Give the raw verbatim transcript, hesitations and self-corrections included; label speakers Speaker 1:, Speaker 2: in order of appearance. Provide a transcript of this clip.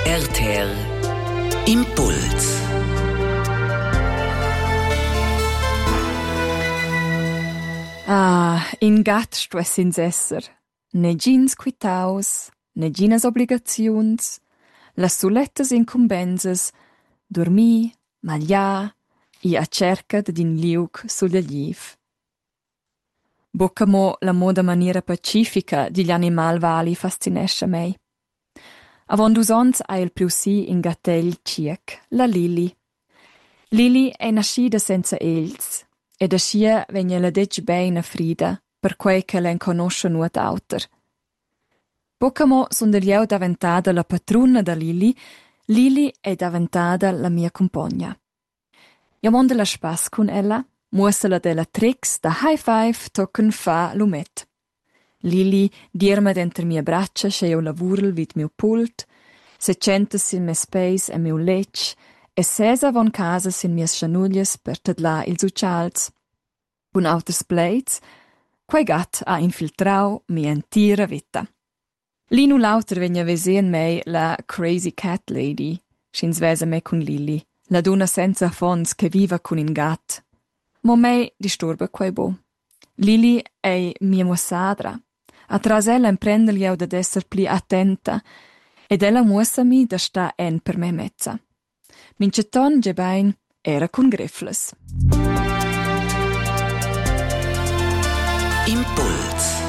Speaker 1: R T R Impuls.
Speaker 2: Ah, in gat stuess ins esser. Ne gins quitaus, ne ginas obligaziuns, las sulettas incumbenzas, dormir, magliar i a cerca d'in liug sul liv. Bocca mo la moda maniera pacifica digli animal vali fascinesce mei. Avon dus ons ha il priussi in gatell ciec, la Lili. Lili è nascida senza egls, ed aschia vegna la dec beina frida, per quei che len conosce nuot auter. Bocca mo son delieu daventada la patruna da Lili, Lili è daventada la mia compagna. Io monde la spas con ella, muossela della tricks da high five tocken fa lumet. Lili dirma dentro mia braccia che io lavurel vid mio pult, se centas sin me space e mio lec, e sesa von casa sin mias chanuglias per tadla ils uccials. Un auters plates, quai gat ha infiltrau mia entira vita. Linu lauter vegna vesien mei la crazy cat lady, schins vesa me con Lili, la donna senza fons che viva con in gat. Mo mei disturba quai bo. Lili è mia muassadra. Atras ella imprendel jeu ad esser pli attenta, ed ella muossa mi da sta en per me mezza. Minceton gebain era con greffles.
Speaker 1: Impuls.